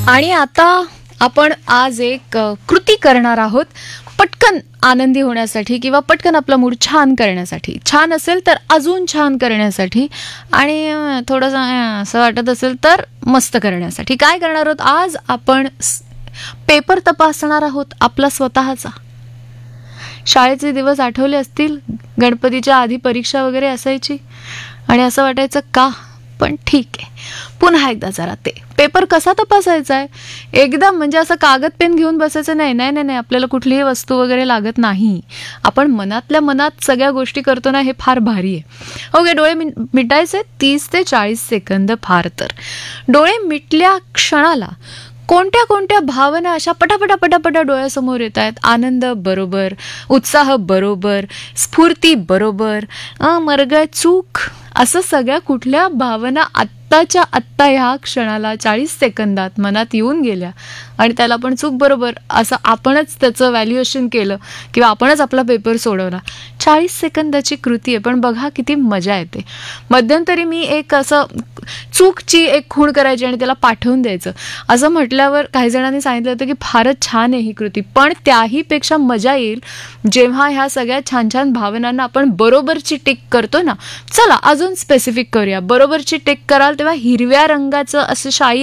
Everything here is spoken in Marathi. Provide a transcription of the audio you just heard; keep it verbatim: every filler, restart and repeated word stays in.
आणि आता आपण आज एक अ, कृती करणार आहोत पटकन आनंदी होण्यासाठी किंवा पटकन आपला मूड छान करण्यासाठी. छान असेल तर अजून छान करण्यासाठी आणि अ, थोडंसं अ, असं वाटत असेल तर मस्त करण्यासाठी. काय करणार आहोत आज आपण? स- पेपर तपासणार आहोत आपला स्वतःचा. शाळेचे दिवस आठवले असतील, गणपतीच्या आधी परीक्षा वगैरे असायची आणि असं वाटायचं का, पण ठीक आहे, पुन्हा एकदा जरा ते पेपर कसा तपासायचा आहे एकदम, म्हणजे असं कागद पेन घेऊन बसायचं नाही नाही नाही नाही आपल्याला कुठलीही वस्तू वगैरे लागत नाही. आपण मनातल्या मनात सगळ्या गोष्टी करतो ना, हे फार भारी आहे. ओके, डोळे मि मिटायचे तीस ते चाळीस सेकंद फार तर. डोळे मिटल्या क्षणाला कोणत्या कोणत्या भावना अशा पटापटा पटापटा डोळ्यासमोर येत आहेत? आनंद बरोबर, उत्साह बरोबर, स्फूर्ती बरोबर, अं, मरगळ चूक, असं सगळ्या कुठल्या भावना आत्ताच्या आत्ता ह्या क्षणाला चाळीस सेकंदात मनात येऊन गेल्या आणि त्याला पण चूक बरोबर असं आपणच त्याचं व्हॅल्युएशन केलं किंवा आपणच आपला पेपर सोडवला. चाळीस सेकंदाची कृती आहे, पण बघा किती मजा येते. मध्यंतरी मी एक असं चूकची एक खूण करायची आणि त्याला पाठवून द्यायचं असं म्हटल्यावर काही जणांनी सांगितलं होतं की फारच छान आहे ही कृती, पण त्याहीपेक्षा मजा येईल जेव्हा ह्या सगळ्या छान छान भावनांना आपण बरोबरची टिक करतो ना. चला अजून स्पेसिफिक करूया. बरोबरची टिक कराल तेव्हा हिरव्या रंगाचं असं शाई